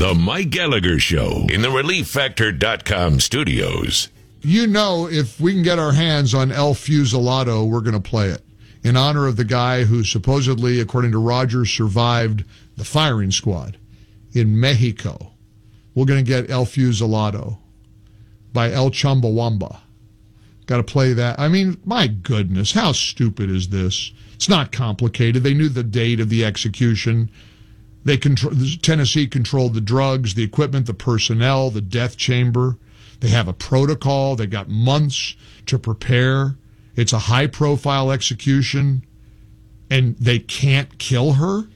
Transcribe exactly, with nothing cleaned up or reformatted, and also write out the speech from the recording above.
The Mike Gallagher Show in the relief factor dot com studios. You know, if we can get our hands on El Fusilado, we're going to play it. In honor of the guy who supposedly, according to Rogers, survived the firing squad in Mexico. We're going to get El Fusilado by El Chumbawamba. Got to play that. I mean, my goodness, how stupid is this? It's not complicated. They knew the date of the execution. They control, Tennessee controlled the drugs, the equipment, the personnel, the death chamber. They have a protocol. They got months to prepare. It's a high-profile execution, and they can't kill her?